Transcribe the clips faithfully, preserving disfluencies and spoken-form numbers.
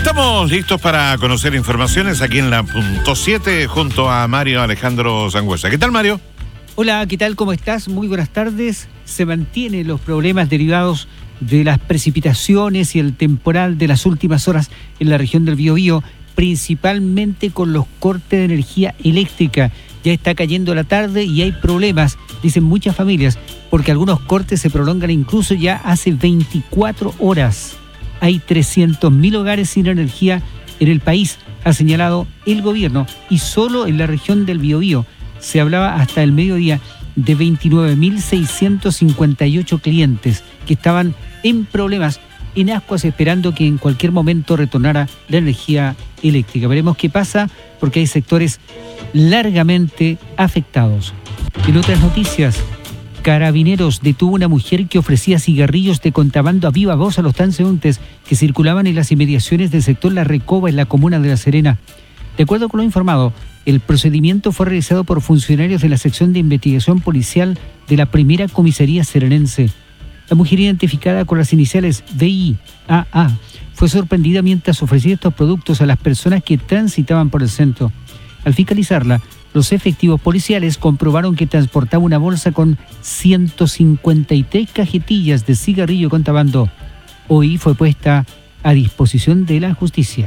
Estamos listos para conocer informaciones aquí en la punto siete junto a Mario Alejandro Sangüesa. ¿Qué tal, Mario? Hola, ¿qué tal? ¿Cómo estás? Muy buenas tardes. Se mantienen los problemas derivados de las precipitaciones y el temporal de las últimas horas en la región del Biobío, principalmente con los cortes de energía eléctrica. Ya está cayendo la tarde y hay problemas, dicen muchas familias, porque algunos cortes se prolongan incluso ya hace veinticuatro horas. Hay trescientos mil hogares sin energía en el país, ha señalado el gobierno, y solo en la región del Biobío se hablaba hasta el mediodía de veintinueve mil seiscientos cincuenta y ocho clientes que estaban en problemas, en ascuas, esperando que en cualquier momento retornara la energía eléctrica. Veremos qué pasa, porque hay sectores largamente afectados. En otras noticias, Carabineros detuvo a una mujer que ofrecía cigarrillos de contrabando a viva voz a los transeúntes que circulaban en las inmediaciones del sector La Recoba en la comuna de La Serena. De acuerdo con lo informado, el procedimiento fue realizado por funcionarios de la sección de investigación policial de la primera comisaría serenense. La mujer, identificada con las iniciales V I A A, fue sorprendida mientras ofrecía estos productos a las personas que transitaban por el centro. Al fiscalizarla, los efectivos policiales comprobaron que transportaba una bolsa con ciento cincuenta y tres cajetillas de cigarrillo contrabando. Hoy fue puesta a disposición de la justicia.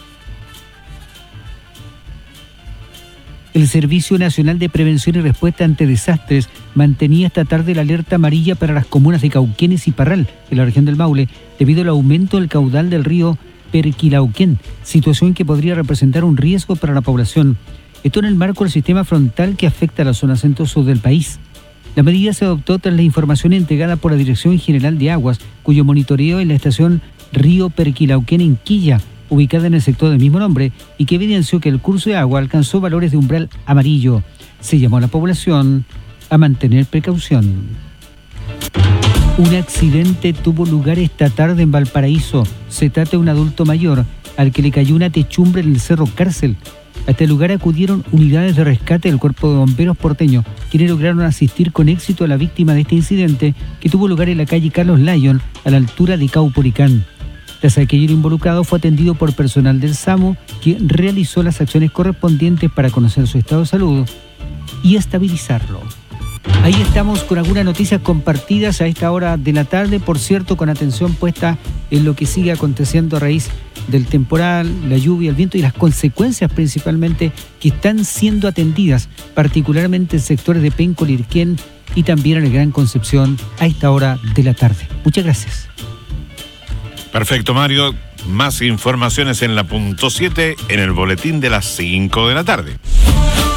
El Servicio Nacional de Prevención y Respuesta ante Desastres mantenía esta tarde la alerta amarilla para las comunas de Cauquenes y Parral, en la región del Maule, debido al aumento del caudal del río Perquilauquén, situación que podría representar un riesgo para la población. Esto en el marco del sistema frontal que afecta a la zona centro-sur del país. La medida se adoptó tras la información entregada por la Dirección General de Aguas, cuyo monitoreo en la estación Río Perquilauquén en Quilla, ubicada en el sector del mismo nombre, y que evidenció que el curso de agua alcanzó valores de umbral amarillo. Se llamó a la población a mantener precaución. Un accidente tuvo lugar esta tarde en Valparaíso. Se trata de un adulto mayor al que le cayó una techumbre en el Cerro Cárcel. A este lugar acudieron unidades de rescate del Cuerpo de Bomberos porteño, quienes lograron asistir con éxito a la víctima de este incidente que tuvo lugar en la calle Carlos Lyon, a la altura de Caupolicán. Tras aquello, involucrado fue atendido por personal del SAMU, que realizó las acciones correspondientes para conocer su estado de salud y estabilizarlo. Ahí estamos con algunas noticias compartidas a esta hora de la tarde, por cierto, con atención puesta en lo que sigue aconteciendo a raíz del temporal, la lluvia, el viento y las consecuencias principalmente que están siendo atendidas, particularmente en sectores de Penco, Lirquén y también en el Gran Concepción a esta hora de la tarde. Muchas gracias. Perfecto, Mario. Más informaciones en la punto siete en el boletín de las cinco de la tarde.